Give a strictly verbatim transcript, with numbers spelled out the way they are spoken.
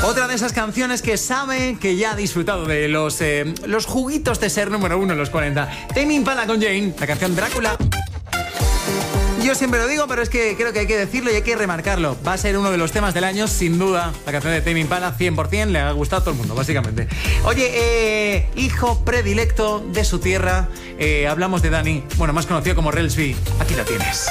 Otra de esas canciones que sabe que ya ha disfrutado de los, eh, los juguitos de ser número uno en los cuarenta. Tame Impala con Jane, la canción Drácula. Yo siempre lo digo, pero es que creo que hay que decirlo y hay que remarcarlo. Va a ser uno de los temas del año, sin duda. La canción de Tame Impala, cien por ciento, le ha gustado a todo el mundo, básicamente. Oye, eh, hijo predilecto de su tierra, eh, hablamos de Dani, bueno, más conocido como Relsby. Aquí lo tienes.